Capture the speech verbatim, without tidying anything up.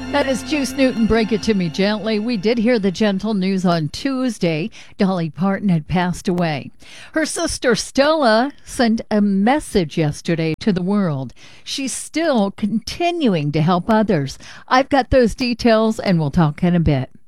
That is Juice Newton, Break It To Me Gently. We did hear the gentle news on Tuesday. Dolly Parton had passed away. Her sister Stella sent a message yesterday to the world. She's still continuing to help others. I've got those details, and we'll talk in a bit.